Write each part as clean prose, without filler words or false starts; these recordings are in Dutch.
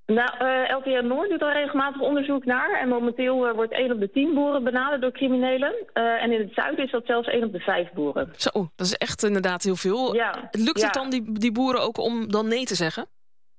Nou, LTR Noord doet daar regelmatig onderzoek naar. En momenteel wordt 1 op de 10 boeren benaderd door criminelen. En in het zuiden is dat zelfs 1 op de 5 boeren. Zo, dat is echt inderdaad heel veel. Ja, Lukt het dan die boeren ook om dan nee te zeggen?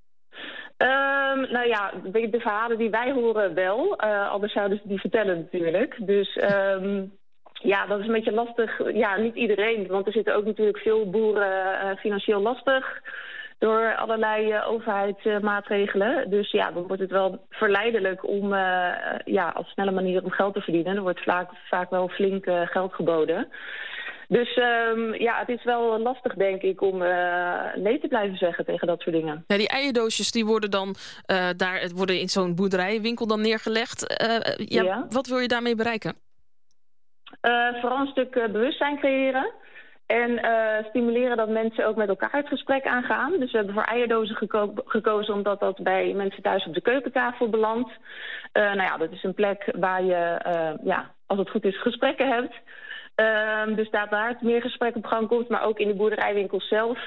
Nou ja, de verhalen die wij horen wel. Anders zouden ze die vertellen natuurlijk. Dus ja, dat is een beetje lastig. Ja, niet iedereen. Want er zitten ook natuurlijk veel boeren financieel lastig door allerlei overheidsmaatregelen. Dus ja, dan wordt het wel verleidelijk om als snelle manier om geld te verdienen. Er wordt vaak wel flink geld geboden. Dus het is wel lastig, denk ik, om nee te blijven zeggen tegen dat soort dingen. Ja, die eierdoosjes die worden dan worden in zo'n boerderijwinkel dan neergelegd. Wat wil je daarmee bereiken? Vooral een stuk bewustzijn creëren. En stimuleren dat mensen ook met elkaar het gesprek aangaan. Dus we hebben voor eierdozen gekozen omdat dat bij mensen thuis op de keukentafel belandt. Dat is een plek waar je, als het goed is, gesprekken hebt. Dus daar het meer gesprek op gang komt, maar ook in de boerderijwinkels zelf.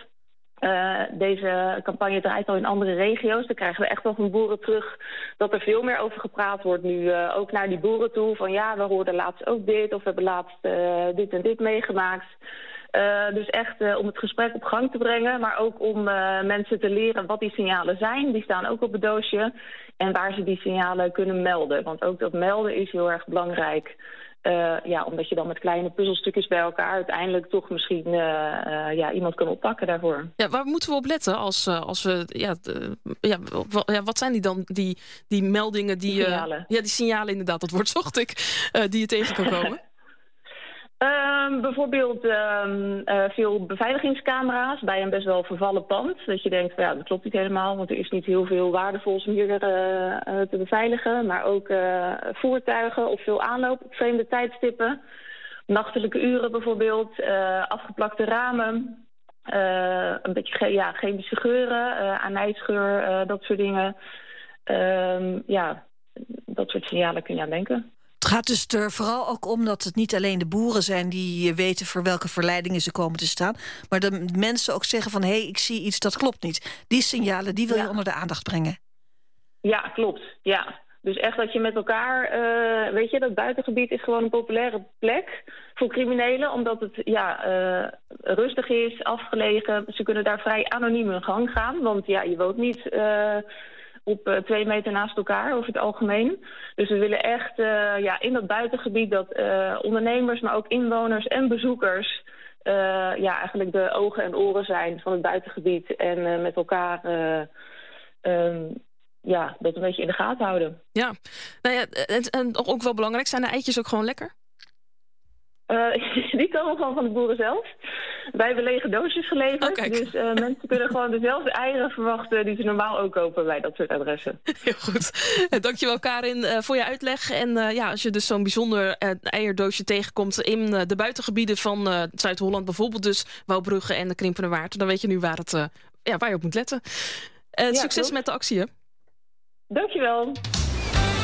Deze campagne draait al in andere regio's. Dan krijgen we echt wel van boeren terug dat er veel meer over gepraat wordt nu. Ook naar die boeren toe van we hoorden laatst ook dit of we hebben laatst dit en dit meegemaakt. Dus echt om het gesprek op gang te brengen, maar ook om mensen te leren wat die signalen zijn. Die staan ook op het doosje en waar ze die signalen kunnen melden. Want ook dat melden is heel erg belangrijk. Omdat je dan met kleine puzzelstukjes bij elkaar uiteindelijk toch misschien iemand kan oppakken daarvoor. Ja, waar moeten we op letten als we... wat zijn die dan, die meldingen? Die signalen. Die signalen inderdaad, dat woord zocht ik, die je tegen kan komen. Bijvoorbeeld veel beveiligingscamera's bij een best wel vervallen pand. Dat je denkt, dat klopt niet helemaal, want er is niet heel veel waardevols om hier te beveiligen. Maar ook voertuigen of veel aanloop op vreemde tijdstippen. Nachtelijke uren bijvoorbeeld, afgeplakte ramen. Een beetje chemische geuren, anijsgeur, dat soort dingen. Dat soort signalen kun je aan denken. Het gaat dus er vooral ook om dat het niet alleen de boeren zijn die weten voor welke verleidingen ze komen te staan, maar de mensen ook zeggen van ik zie iets dat klopt niet. Die signalen, die wil je onder de aandacht brengen. Ja, klopt. Ja. Dus echt dat je met elkaar, dat buitengebied is gewoon een populaire plek voor criminelen, omdat het rustig is, afgelegen. Ze kunnen daar vrij anoniem hun gang gaan, want je woont niet op 2 meter naast elkaar over het algemeen. Dus we willen echt in dat buitengebied dat ondernemers, maar ook inwoners en bezoekers eigenlijk de ogen en oren zijn van het buitengebied en met elkaar dat een beetje in de gaten houden. Ja, en ook wel belangrijk, zijn de eitjes ook gewoon lekker? Die komen gewoon van de boeren zelf. Wij hebben lege doosjes geleverd. Dus mensen kunnen gewoon dezelfde eieren verwachten die ze normaal ook kopen bij dat soort adressen. Heel goed. Dankjewel Karin voor je uitleg. En als je dus zo'n bijzonder eierdoosje tegenkomt in de buitengebieden van Zuid-Holland, bijvoorbeeld dus Wouwbrugge en de Krimpende Waard, dan weet je nu waar je op moet letten. Succes met de actie, hè? Dankjewel.